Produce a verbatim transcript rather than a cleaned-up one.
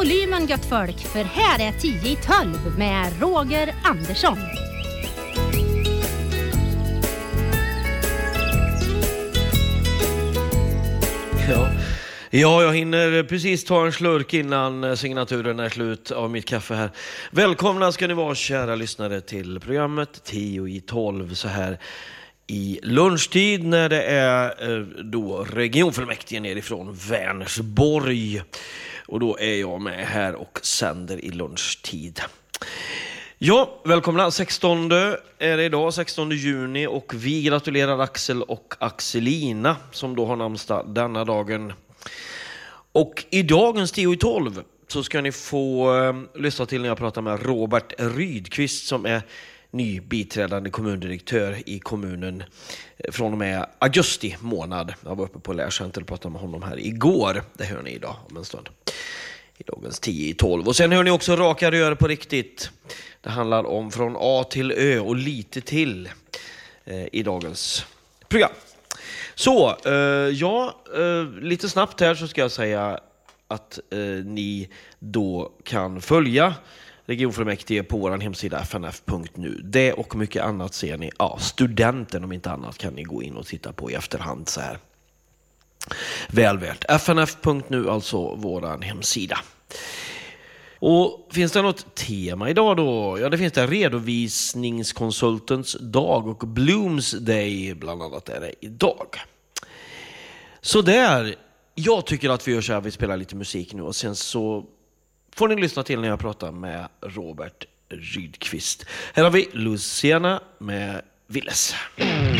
volymen gött folk, för här är tio i tolv med Roger Andersson. Ja. Ja, jag hinner precis ta en slurk innan signaturen är slut av mitt kaffe här. Välkomna ska ni vara, kära lyssnare, till programmet tio i tolv så här i lunchtid när det är då regionfullmäktige nerifrån Vänersborg. Och då är jag med här och sänder i lunchtid. Ja, välkomna. sextonde är det idag, sextonde juni, och vi gratulerar Axel och Axelina som då har namnsdag denna dagen. Och i dagens tio i tolv så ska ni få uh, lyssna till när jag pratar med Robert Rydqvist som är ny biträdande kommundirektör i kommunen från och med augusti månad. Jag var uppe på Lärcenter och pratade med honom här igår. Det hör ni idag om en stund. I dagens tio i tolv. Och sen hör ni också Raka rör på riktigt. Det handlar om från A till Ö och lite till eh, i dagens program. Så, eh, ja, eh, lite snabbt här så ska jag säga att eh, ni då kan följa regionfullmäktige på vår hemsida f n f punkt nu. Det och mycket annat ser ni. Ja, studenten om inte annat kan ni gå in och titta på i efterhand så här. Väl värt. f n f punkt nu, alltså vår hemsida. Och finns det något tema idag då? Ja, det finns det redovisningskonsultens dag och Bloomsday bland annat är det idag. Så där, jag tycker att vi gör så här, vi spelar lite musik nu och sen så får ni lyssna till när jag pratar med Robert Rydqvist. Här har vi Luciana med Willes.